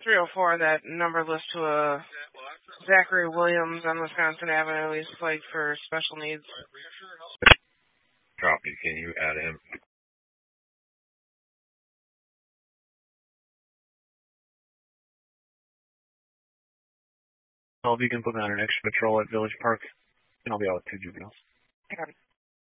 304, that number lists to a Zachary Williams on Wisconsin Avenue. He's flagged for special needs. Copy. Can you add him? Well, if you can put me on an extra patrol at Village Park, and I'll be out with 2 juveniles. Copy.